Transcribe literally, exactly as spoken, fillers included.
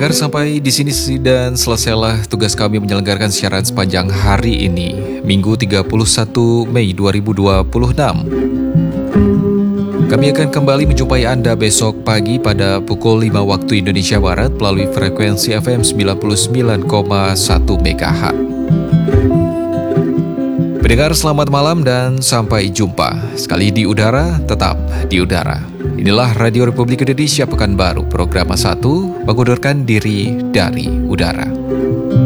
Pendengar, sampai di sini dan selesailah tugas kami menyelenggarakan siaran sepanjang hari ini, Minggu tiga puluh satu Mei dua ribu dua puluh enam. Kami akan kembali menjumpai Anda besok pagi pada pukul lima waktu Indonesia Barat melalui frekuensi F M sembilan puluh sembilan koma satu MHz. Pendengar, selamat malam dan sampai jumpa. Sekali di udara, tetap di udara. Inilah Radio Republik Indonesia Pekanbaru, program satu, mengundurkan diri dari udara.